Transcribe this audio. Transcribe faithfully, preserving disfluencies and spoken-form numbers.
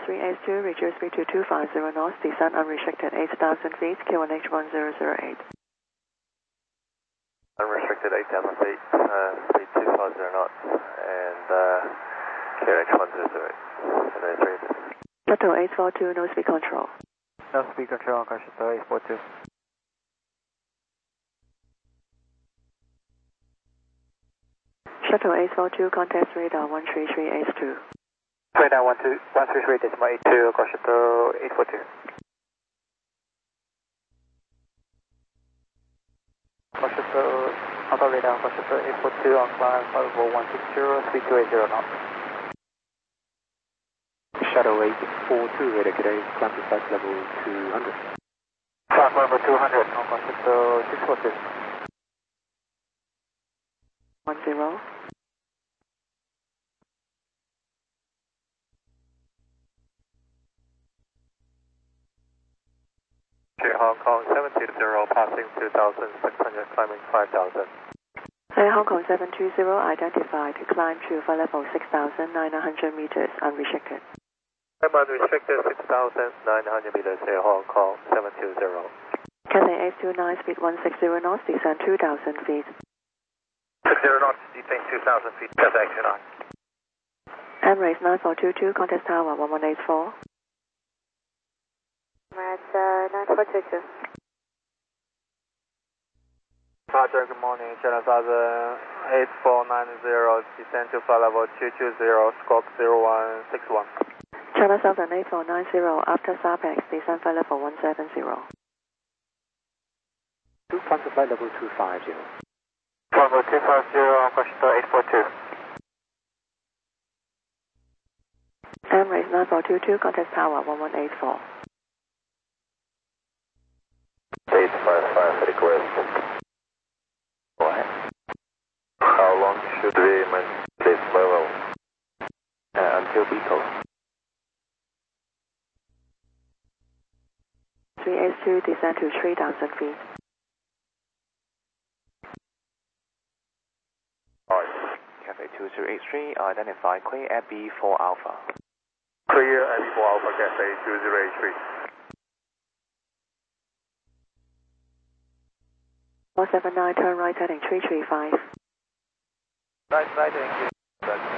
three S two, reduce speed to two five zero knots, descend unrestricted eight thousand feet, Q N H one zero zero eight. Unrestricted eight thousand feet, uh, speed two five zero knots, and uh, Q N H one zero zero eight. Shuttle eight four two, no speed control. No speed control, Shuttle eight four two. Shuttle eight four two, contact radar one three three H two. Radar one three three decimal eight two, Shuttle eight four two. Shuttle, auto radar, Shuttle eight four two on climb five four one six zero, speed two eight zero knots. Shuttle eight four two, radar today, climb to flight level two hundred. Climb level two hundred, on Shuttle six four two. one zero. Hong Kong seven two zero, passing two thousand six hundred, climbing five thousand. Air Hong Kong seven two zero, identified, climb to flight level six thousand nine hundred meters, unrestricted. I'm unrestricted six thousand nine hundred meters, Air Hong Kong seven two zero. Cathay eight two nine, speed one six zero knots, descend two thousand feet. six zero knots, descend two thousand feet, Cathay eight two nine. Emirates nine four two two, contact tower one one eight four. Emirates uh, nine four two two. Roger, good morning. Channel Southern eight four nine zero, descend to flight level two two zero, squawk zero one six one. Channel Southern eight four nine zero, after SARPEX, descend flight level one seven zero. Two climb to flight level two five zero. Flight level two five zero, Shuttle eight four two. Emirates nine four two two, contact tower one one eight four. eight five five, request. What? How long should we maintain this level? Uh, until Beagle. three S two, descend to three thousand feet. Cathay two zero eight three, identify clear at B four Alpha. Clear at B four Alpha, Cathay two zero eight three. four seven nine, turn right heading three three five. Right, right, thank you.